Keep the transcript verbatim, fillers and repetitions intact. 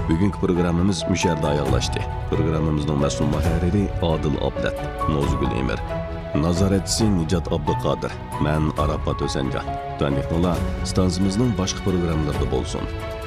Bugungi programmamiz musharda oyoqlashdi. Programmamizning mas'ul muharriri Odil Ablat, Nozgul Emir, nazoratchisi Nijat Abduqodir, men Arafat O'sanjon. Tandiqlar, stansiyamizning boshqa programmalarida bo'lsin.